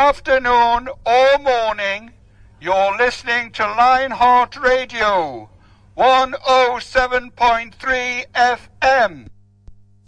afternoon or morning, you're listening to Lionheart Radio, 107.3 FM.